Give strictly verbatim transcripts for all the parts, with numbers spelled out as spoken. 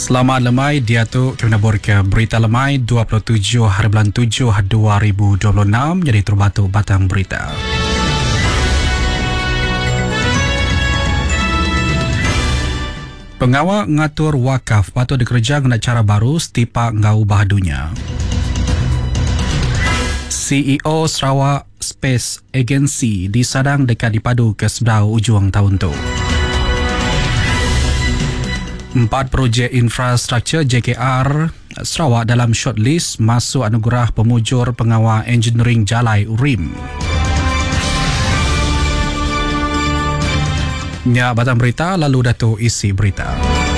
Selamat lemai, dia tu kena bor ke berita lemai dua puluh tujuh hari bulan tujuh dua ribu dua puluh enam, jadi terbatu batang berita. Pengawal ngatur wakaf patut dikerja dengan cara baru setiap ngau bahadunya. C E O Sarawak Space Agency disadang dekat dipadu ke sebelah ujung tahun tu. Empat projek infrastruktur J K R Sarawak dalam shortlist masuk anugerah pemujur pengawal engineering Jalai U R I M. Ya, batang berita lalu Dato' isi berita.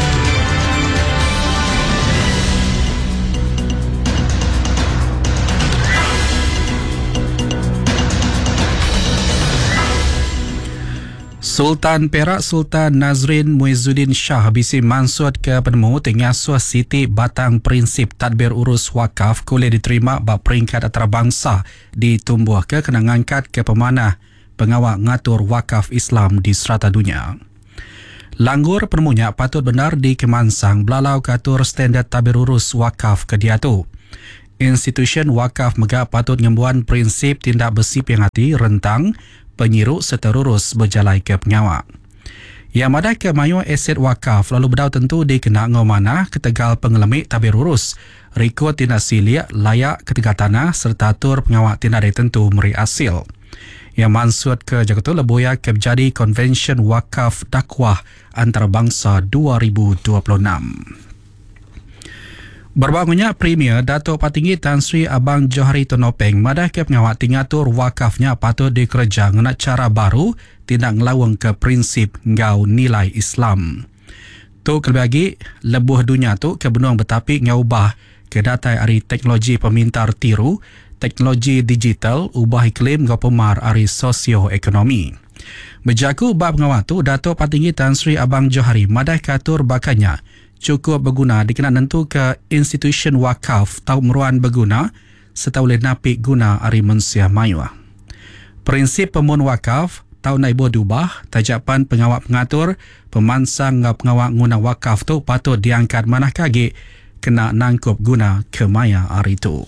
Sultan Perak Sultan Nazrin Muizzuddin Shah bisi mansud ke penemu pengasuh Siti Batang Prinsip Tadbir Urus Wakaf boleh diterima bak peringkat antarabangsa ditumbuh ke kena ngangkat ke pemanah pengawal ngatur wakaf Islam di serata dunia. Langgur penemunya patut benar dikemansang belalau katur standard tadbir urus wakaf ke dia tu. Institusi wakaf mega patut ngembuan prinsip tindak besi penghati rentang penyiru serta urus berjalai ke pengawal. Yang ada ke mayu aset wakaf lalu berdau tentu dikena ngomana ketegal pengelemik tabir urus, rekod tindak silia layak ketegal tanah serta atur pengawal tindak tentu meri asil. Yang mansud ke Jakarta lebuya ke jadi Convention Wakaf Dakwah Antarabangsa dua ribu dua puluh enam. Berbangunnya Premier Dato' Patinggi Tan Sri Abang Johari Tonopeng madah ke pengawal tingatur wakafnya patut dikerja dengan cara baru tindak ngelawang ke prinsip ngau nilai Islam. Tu kelebih lagi lebuh dunia tu ke benuang betapi ngaubah ke datai ari teknologi pemintar tiru, teknologi digital, ubah iklim ngau pemar ari sosioekonomi. Berjaku bab pengawal tu Dato' Patinggi Tan Sri Abang Johari madah katur bakanya cukup berguna dikena nentu ke institusi wakaf tau meruan berguna serta boleh napik guna ari mensia mayuah. Prinsip pemun wakaf tau naik boleh diubah, tajapan pengawal pengatur pemansang ngau pengawal guna wakaf tu patut diangkat manah kagi kena nangkup guna ke maya ari tu.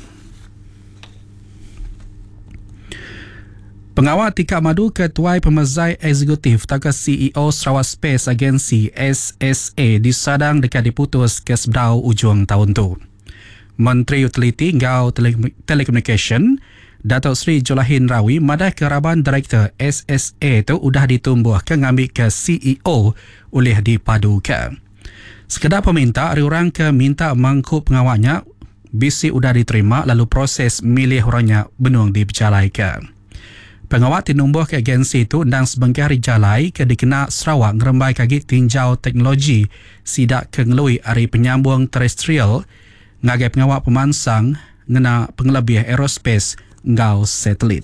Pengawal Tika Madu Ketuai Pemezai Eksekutif Taka C E O Sarawak Space Agency S S A disadang dekat diputus ke sebelah ujung tahun tu. Menteri Utiliti Ngau Tele- Telekomunikasi Dato' Sri Jolahin Rawi madah keraban Direktur S S A tu udah ditumbuh ke ngambil ke C E O oleh dipadu ke. Sekedar peminta, hari orang ke minta mangkup pengawalnya bisi udah diterima lalu proses milih orangnya benuang diberjalai ke. Pengawal tinumbuh ke agensi itu dan sebengkah hari jalai ke dikena Sarawak ngerembai kagi tinjau teknologi sidak ke ngelui hari penyambung terestrial ngagai pengawal pemansang ngena pengelebih aerospace ngau satelit.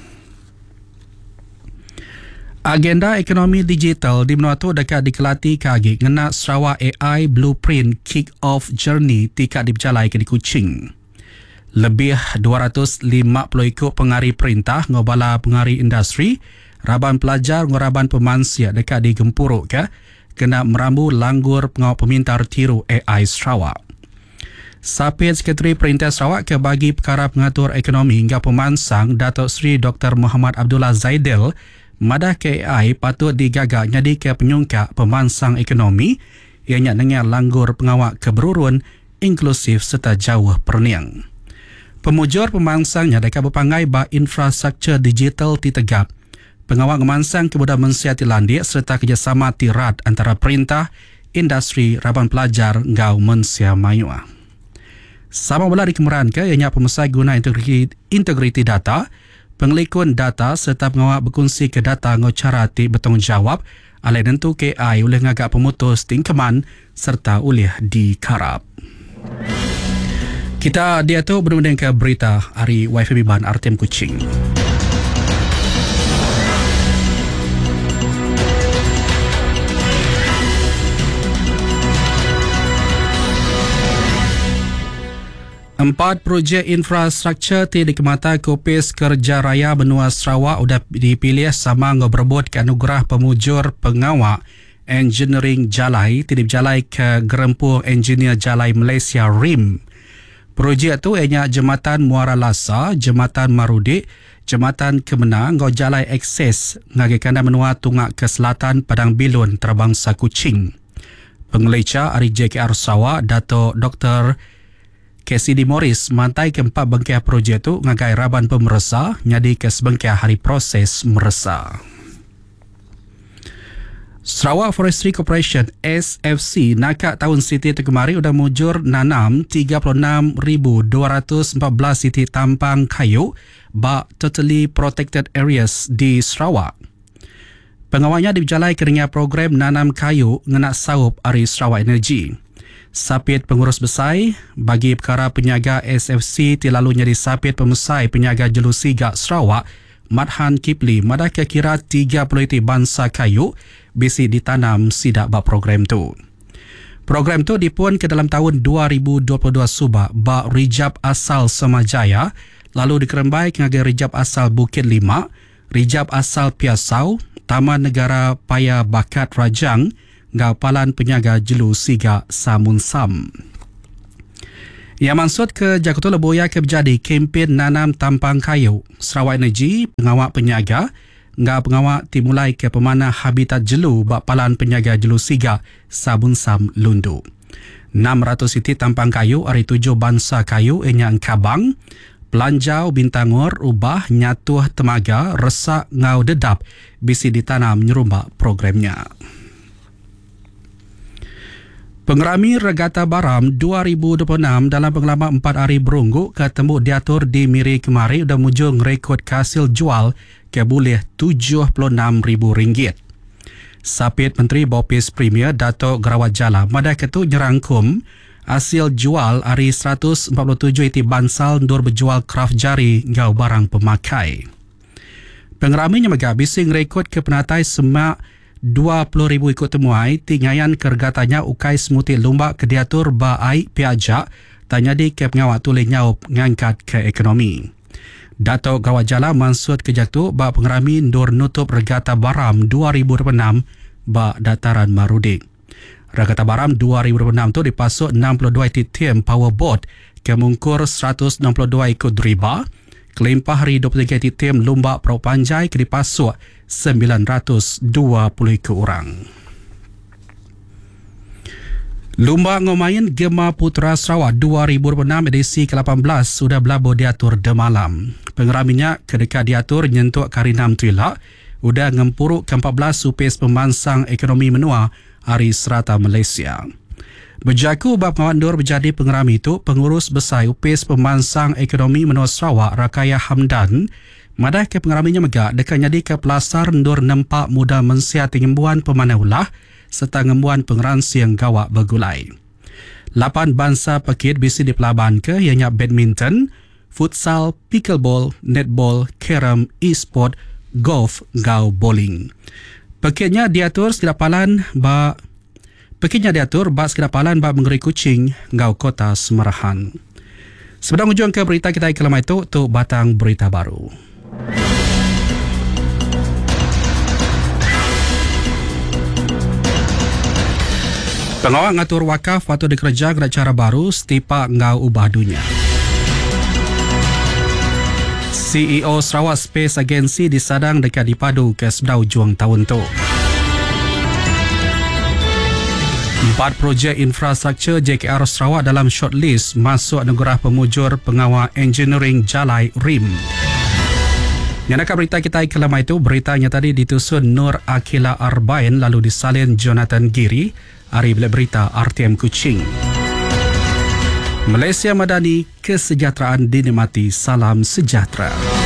Agenda ekonomi digital di menua tu dekat dikelati kagi ngena Sarawak A I Blueprint Kick-Off Journey tikat diberjalai ke di Kuching. Lebih dua ratus lima puluh ikut pengari perintah ngobala pengari industri, raban pelajar ngoraban pemansia dekat di Gempuruk ke, kena merambu langgur pengawal pemintar tiru A I Sarawak. Sapit Sekretari Perintah Sarawak ke bagi perkara pengatur ekonomi hingga pemansang Dato' Sri Doktor Muhammad Abdullah Zaidil, madah ke A I patut digagak nyadi ke penyungkak pemansang ekonomi, ianya dengan langgur pengawal keberurun, inklusif serta jauh perniang. Pemujur pemansangnya dekat berpangai ba infrastruktur digital ditegap. Pengawal ngemansang kemudian mensiati landik serta kerjasama tirat antara perintah, industri, raban pelajar, ngau mensia mayuah. Sama pula dikemuran ke ianya pemesai guna integriti, integriti data, pengelikun data serta pengawal berkongsi ke data ngau cara ti bertanggungjawab, alai nentu K I oleh ngagak pemutus tingkeman serta oleh dikarap. Kita dia tu benar-benar ke berita hari Y F B Ban Artem Kuching. Empat projek infrastruktur ti dikemata Kopis Kerja Raya Benua Sarawak sudah dipilih sama ngau berebut ke anugerah pemujur pengawal Engineering Jalai tidip jalai ke Gerempuh Engineer Jalai Malaysia R I M. Projek tu ianya Jambatan Muara Lasa, Jambatan Marudik, Jambatan Kemenang, ngau jalai akses ngagi kanda menua tungak ke selatan Padang Bilun terbangsa Kuching. Pengelecah Ari J K R Sarawak, Dato' Doktor K C D Morris mantai keempat bengkeh projek tu ngagai raban pemeresa nyadi ke sebengkeh hari proses meresa. Sarawak Forestry Corporation S F C nakak tahun siti tu kemari udah mujur nanam tiga puluh enam ribu dua ratus empat belas siti tampang kayu bak totally protected areas di Sarawak. Pengawalnya diberjalai kerana program nanam kayu ngenak saup Ari Sarawak Energy. Sapit pengurus besar bagi perkara penyaga S F C tilalunya di sapit pemesai penyaga Jelusiga Sarawak Madhan Kipli madah kira tiga puluh iti bangsa kayu bisi ditanam sidak bak program tu. Program tu dipun ke dalam tahun dua ribu dua puluh dua subak bak Rijab Asal Semajaya, lalu dikerembai ngagai Rijab Asal Bukit Lima, Rijab Asal Piasau, Taman Negara Paya Bakat Rajang, Gapalan Penyaga Jelu Siga Samun Sam. Yang maksud ke Jakarta Leboya ke berjadi kempen nanam tampang kayu. Sarawak Energy pengawak penyaga ngah pengawak dimulai ke pemanah habitat jelu bak palan penyaga Jelu Siga Sabun Sam Lundu. enam ratus siti tampang kayu ari tujuh bangsa kayu ianya Kabang, Pelanjau, Bintangur, Ubah, Nyatuh, Temaga, Resak, Ngau Dedap bisi ditanam nyerumbak programnya. Pengerami Regata Baram dua ribu dua puluh enam dalam pengalaman empat hari berungguk ke tembuk diatur di Miri kemari sudah mujung rekod hasil jual ke boleh tujuh puluh enam ribu ringgit. Sapit Menteri Bopis Premier Dato' Gerawat Jala madah ketu nyerangkum hasil jual hari seratus empat puluh tujuh iti bansal ndur berjual kraft jari ngau barang pemakai. Pengeraminya megah bising rekod ke penatai semak dua puluh ribu ikut temuai tinggayan kergatanya ukai semuti lumbak ke diatur baai piajak tanya di ke pengawat tulis nyaup ngangkat ke ekonomi. Dato' Gerawat Jala maksud kejak tu bak pengerami ndur nutup Regata Baram dua ribu dua puluh enam bak dataran Marudik. Regata Baram dua ribu dua puluh enam tu dipasuk enam puluh dua tim powerboat ke mungkur seratus enam puluh dua ikut driba. Kelimpah hari dua puluh tiga tim lumbak perahu panjai ke dipasuk sembilan ratus dua puluh ikut orang. Lumba ngomain Gema Putra Sarawak dua ribu dua puluh enam edisi ke lapan belas sudah berlabuh diatur de malam. Pengeraminya kedekat diatur nyentuk Karinam Trilak sudah ngempuruk ke empat belas supis pemansang ekonomi menua hari serata Malaysia. Berjaku bab pengawandur berjadi pengerami itu pengurus besar upis pemansang ekonomi menua Sarawak Rakaya Hamdan madah ke pengeraminya megak dekat jadi ke pelasar ndur nempak muda mensihat ngembuan pemanah ulah serta ngembuan pengeransi yang gawak bergulai. Lapan bangsa pekit bisi dipelaban ke ianya badminton, futsal, pickleball, netball, carom, e-sport, golf, gau bowling. Pekitnya diatur sekidapalan ba Pekitnya diatur bak sekidapalan bak Mengeri Kuching ngau kota Semerahan. Sebelum ujung ke berita kita kelemah itu untuk batang berita baru. Pengawal ngatur wakaf patut dikerja dengan cara baru setipa ngau ubah dunia. C E O Sarawak Space Agency disadang dekat dipadu ke sedau juang tahun tu. Empat projek infrastruktur J K R Sarawak dalam shortlist masuk anugerah pemujur pengawal engineering Jalai R I M. Yang nak berita kita kelemah itu, beritanya tadi ditusun Nur Akila Arbain lalu disalin Jonathan Giri, hari bila berita R T M Kuching. Malaysia Madani, kesejahteraan dinikmati, salam sejahtera.